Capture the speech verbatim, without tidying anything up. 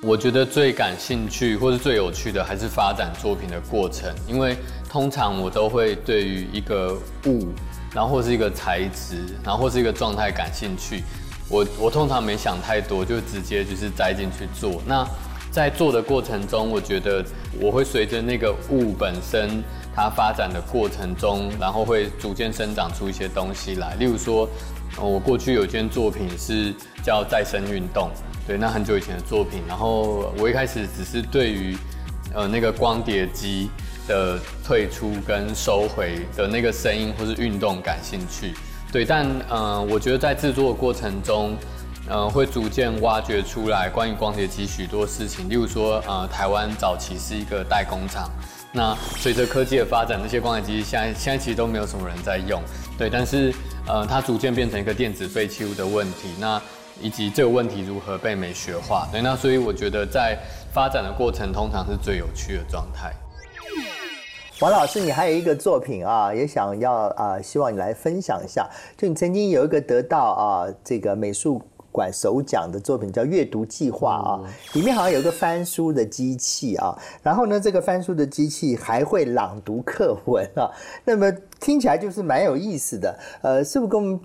我觉得最感兴趣或是最有趣的还是发展作品的过程，因为通常我都会对于一个物，然后或是一个材质，然后或是一个状态感兴趣。我我通常没想太多，就直接就是栽进去做。那在做的过程中，我觉得我会随着那个物本身它发展的过程中，然后会逐渐生长出一些东西来。例如说，我过去有一件作品是叫再生运动。对，那很久以前的作品，然后我一开始只是对于呃那个光碟机的退出跟收回的那个声音或是运动感兴趣，对，但呃我觉得在制作的过程中，呃会逐渐挖掘出来关于光碟机许多事情，例如说呃台湾早期是一个代工厂，那随着科技的发展，那些光碟机现在现在其实都没有什么人在用，对，但是呃它逐渐变成一个电子废弃物的问题，那以及这个问题如何被美学化，对，那所以我觉得在发展的过程通常是最有趣的状态。 王老师，你还有一个作品啊，也想要啊，希望你来分享一下。就你曾经有一个得到啊这个美术馆首奖的作品叫阅读计划啊，里面好像有个翻书的机器啊，然后呢，这个翻书的机器还会朗读课文啊，那么听起来就是蛮有意思的。呃，是不是跟我们